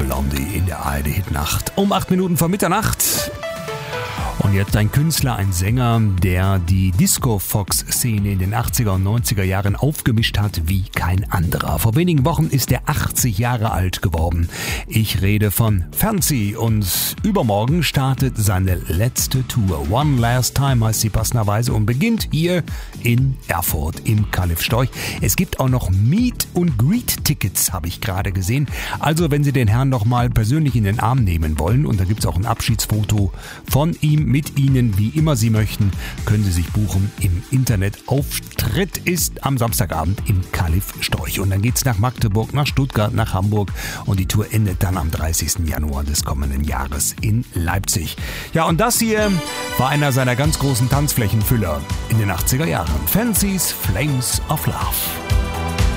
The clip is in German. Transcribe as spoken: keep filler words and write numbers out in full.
Blondie in der A R D-Hitnacht. Um acht Minuten vor Mitternacht. Und jetzt ein Künstler, ein Sänger, der die Disco-Fox-Szene in den achtziger und neunziger Jahren aufgemischt hat wie kein anderer. Vor wenigen Wochen ist er achtzig Jahre alt geworden. Ich rede von Fancy und übermorgen startet seine letzte Tour. One Last Time heißt sie passenderweise und beginnt hier in Erfurt im Calif Storch. Es gibt auch noch Meet- und Greet-Tickets, habe ich gerade gesehen. Also wenn Sie den Herrn noch mal persönlich in den Arm nehmen wollen, und da gibt es auch ein Abschiedsfoto von ihm mit Ihnen, wie immer Sie möchten, können Sie sich buchen im Internet. Auftritt ist am Samstagabend im Calif Storch. Und dann geht's nach Magdeburg, nach Stuttgart, nach Hamburg. Und die Tour endet dann am dreißigsten Januar des kommenden Jahres in Leipzig. Ja, und das hier war einer seiner ganz großen Tanzflächenfüller in den achtziger Jahren. Fancy's Flames of Love.